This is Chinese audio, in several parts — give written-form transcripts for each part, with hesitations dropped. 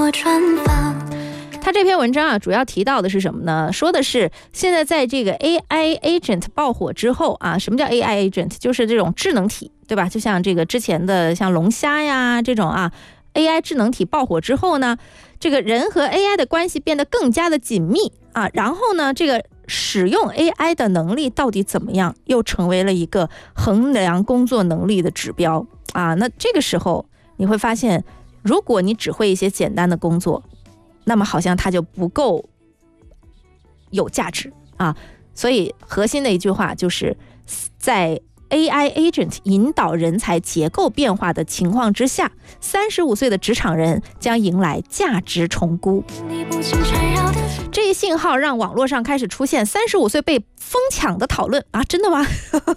我专访。 他这篇文章啊，主要提到的是什么呢？说的是现在在这个 AI agent 爆火之后啊，什么叫 AI agent？ 就是这种智能体，对吧？就像这个之前的像龙虾呀这种啊 ，AI 智能体爆火之后呢，这个人和 AI 的关系变得更加的紧密啊，然后呢，这个使用 AI 的能力到底怎么样，又成为了一个衡量工作能力的指标啊。那这个时候你会发现，如果你只会一些简单的工作，那么好像它就不够有价值啊。所以核心的一句话就是在 AI agent 引导人才结构变化的情况之下，35岁的职场人将迎来价值重估。这一信号让网络上开始出现35岁被疯抢的讨论啊，真的吗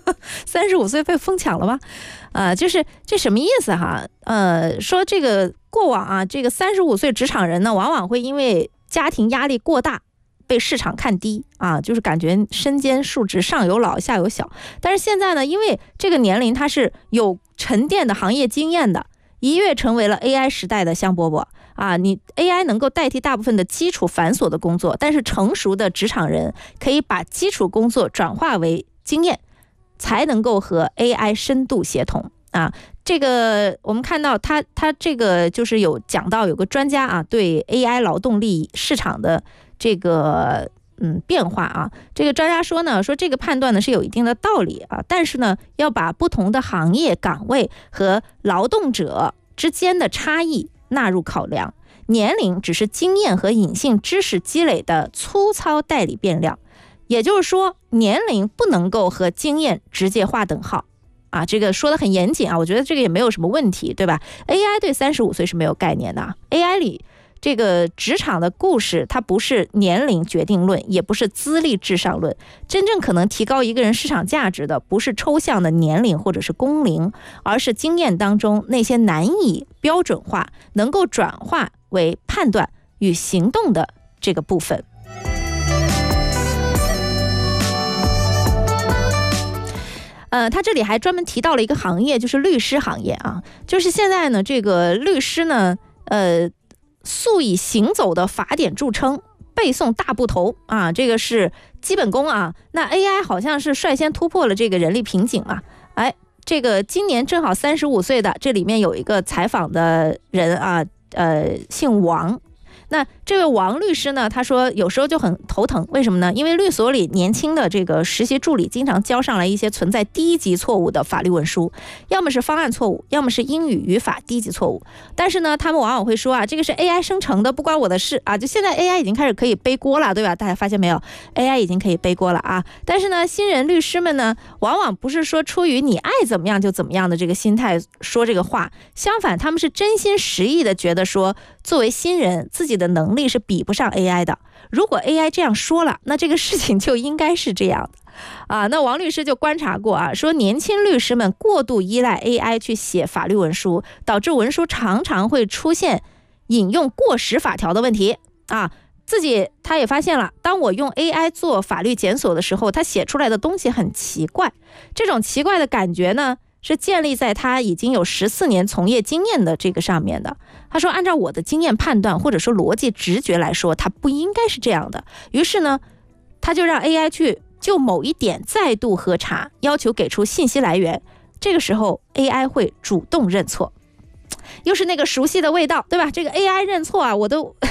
？35岁被疯抢了吗？就是这什么意思哈？说这个过往啊，这个35岁职场人呢，往往会因为家庭压力过大被市场看低啊，就是感觉身兼数职，上有老下有小。但是现在呢，因为这个年龄他是有沉淀的行业经验的，一跃成为了 AI 时代的香饽饽啊！你 AI 能够代替大部分的基础繁琐的工作，但是成熟的职场人可以把基础工作转化为经验，才能够和 AI 深度协同啊。这个我们看到他这个就是有讲到有个专家啊，对 AI 劳动力市场的这个变化啊，这个专家说呢，说这个判断呢是有一定的道理啊，但是呢要把不同的行业岗位和劳动者之间的差异纳入考量，年龄只是经验和隐性知识积累的粗糙代理变量，也就是说年龄不能够和经验直接划等号啊，这个说得很严谨啊，我觉得这个也没有什么问题，对吧？ AI 对35岁是没有概念的 AI 里这个职场的故事，它不是年龄决定论，也不是资历至上论，真正可能提高一个人市场价值的，不是抽象的年龄或者是工龄，而是经验当中那些难以标准化，能够转化为判断与行动的这个部分。他这里还专门提到了一个行业，就是律师行业啊，就是现在呢，这个律师呢，素以行走的法典著称，背诵大部头啊，这个是基本功啊。那 AI 好像是率先突破了这个人力瓶颈啊。这个今年正好35岁的，这里面有一个采访的人啊，姓王。那这位王律师呢，他说有时候就很头疼，为什么呢？因为律所里年轻的这个实习助理经常交上来一些存在低级错误的法律文书，要么是方案错误，要么是英语语法低级错误。但是呢，他们往往会说啊，这个是 AI 生成的，不关我的事啊。就现在 AI 已经开始可以背锅了，对吧？大家发现没有 ？AI 已经可以背锅了啊。但是呢，新人律师们呢，往往不是说出于你爱怎么样就怎么样的这个心态说这个话，相反，他们是真心实意的觉得说，作为新人，自己的能力是比不上 AI 的。如果 AI 这样说了，那这个事情就应该是这样的啊。那王律师就观察过啊，说年轻律师们过度依赖 AI 去写法律文书，导致文书常常会出现引用过时法条的问题啊。他也发现了，当我用 AI 做法律检索的时候，他写出来的东西很奇怪，这种奇怪的感觉呢，是建立在他已经有14年从业经验的这个上面的。他说按照我的经验判断或者说逻辑直觉来说，它不应该是这样的。于是呢，他就让 AI 去就某一点再度核查，要求给出信息来源。这个时候 AI 会主动认错，又是那个熟悉的味道，对吧？这个 AI 认错啊，我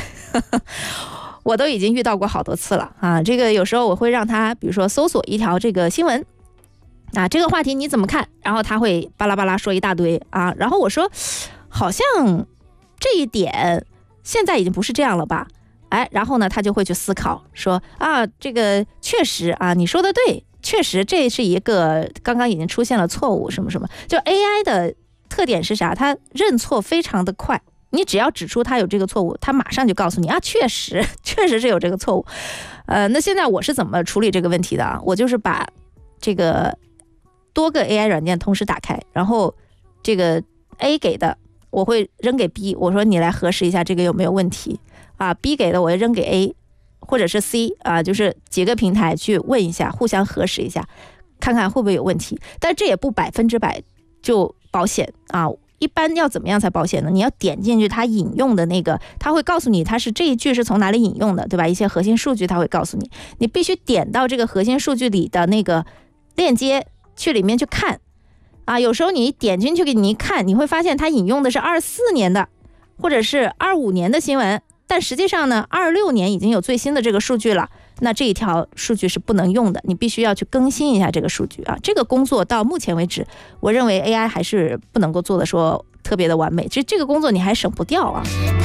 都已经遇到过好多次了啊。这个有时候我会让他比如说搜索一条这个新闻啊，这个话题你怎么看？然后他会巴拉巴拉说一大堆啊，然后我说好像这一点现在已经不是这样了吧？然后呢，他就会去思考说啊，这个确实啊，你说的对，确实这是一个刚刚已经出现了错误什么什么。就 AI 的特点是啥？它认错非常的快，你只要指出它有这个错误，它马上就告诉你啊，确实是有这个错误。那现在我是怎么处理这个问题的啊？我就是把这个多个 AI 软件同时打开，然后这个 A 给的我会扔给 B， 我说你来核实一下这个有没有问题啊。B 给的我扔给 A 或者是 C 啊，就是几个平台去问一下，互相核实一下，看看会不会有问题。但这也不100%就保险啊， 一般要怎么样才保险呢？你要点进去它引用的那个，它会告诉你它是这一句是从哪里引用的，对吧？一些核心数据它会告诉你，你必须点到这个核心数据里的那个链接去里面去看啊。有时候你点进去给你一看，你会发现它引用的是24年的或者是25年的新闻，但实际上呢26年已经有最新的这个数据了，那这一条数据是不能用的，你必须要去更新一下这个数据啊。这个工作到目前为止，我认为 AI 还是不能够做的说特别的完美，这个工作你还省不掉啊。